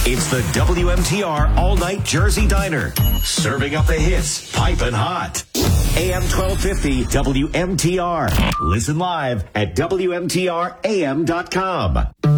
It's the WMTR All-Night Jersey Diner. Serving up the hits, piping hot. AM 1250 WMTR. Listen live at WMTRAM.com.